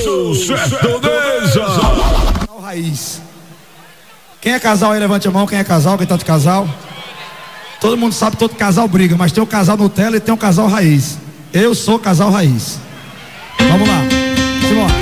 Nação Sertaneja. Raiz. Quem é casal aí, levante a mão. Quem é casal, quem tá de casal? Todo mundo sabe que todo casal briga, mas tem o casal Nutella e tem o casal Raiz. Eu sou casal Raiz. Vamos lá.